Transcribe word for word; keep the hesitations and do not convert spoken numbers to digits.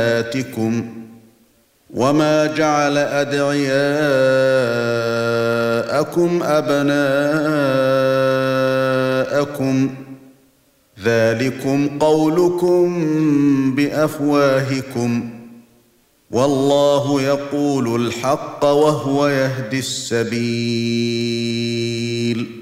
أمهاتكم وما جعل أدعياءكم أبناءكم ذلكم قولكم بأفواهكم والله يقول الحق وهو يهدي السبيل